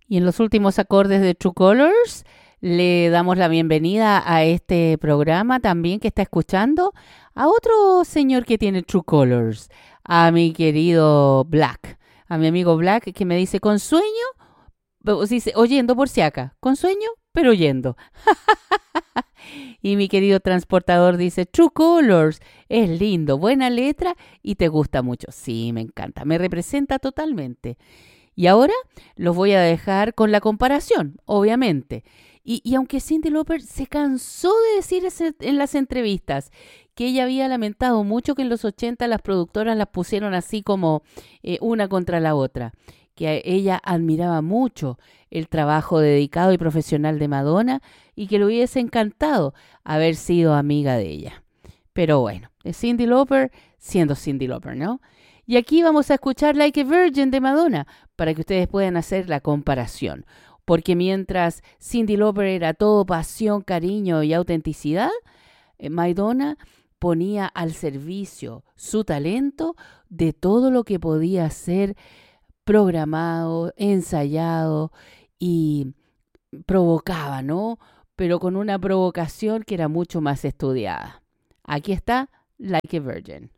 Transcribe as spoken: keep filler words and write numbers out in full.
Y en los últimos acordes de True Colors le damos la bienvenida a este programa también que está escuchando a otro señor que tiene True Colors, a mi querido Black, a mi amigo Black que me dice con sueño, o dice oyendo por si acá, con sueño pero oyendo. Y mi querido transportador dice True Colors, es lindo, buena letra y te gusta mucho. Sí, me encanta, me representa totalmente. Y ahora los voy a dejar con la comparación, obviamente. Y, y aunque Cyndi Lauper se cansó de decir ese- en las entrevistas que ella había lamentado mucho que en los ochenta las productoras las pusieron así como eh, una contra la otra, que a- ella admiraba mucho el trabajo dedicado y profesional de Madonna y que le hubiese encantado haber sido amiga de ella. Pero bueno, es Cyndi Lauper siendo Cyndi Lauper, ¿no? Y aquí vamos a escuchar Like a Virgin de Madonna para que ustedes puedan hacer la comparación. Porque mientras Cyndi Lauper era todo pasión, cariño y autenticidad, eh, Madonna ponía al servicio su talento de todo lo que podía ser programado, ensayado y provocaba, ¿no? Pero con una provocación que era mucho más estudiada. Aquí está Like a Virgin.